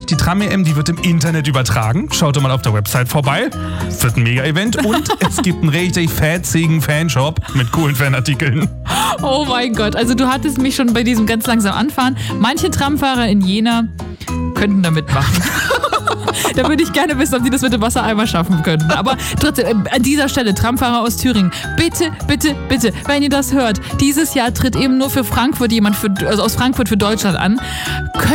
die Tram-EM, die wird im Internet übertragen. Schaut doch mal auf der Website vorbei. Wird ein Mega-Event. Und es gibt einen richtig fetzigen Fanshop mit coolen Fanartikeln. Oh mein Gott, also du hattest mich schon bei diesem ganz langsam anfahren. Manche Tramfahrer in Jena könnten da mitmachen. Da würde ich gerne wissen, ob die das mit dem Wassereimer schaffen könnten. Aber trotzdem, an dieser Stelle, Tramfahrer aus Thüringen, bitte, bitte, bitte, wenn ihr das hört, dieses Jahr tritt eben nur für Frankfurt jemand aus Frankfurt für Deutschland an.